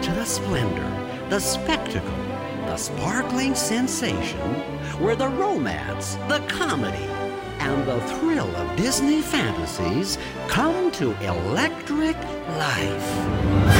to the splendor, the spectacle, the sparkling sensation, where the romance, the comedy, and the thrill of Disney fantasies come to electric life.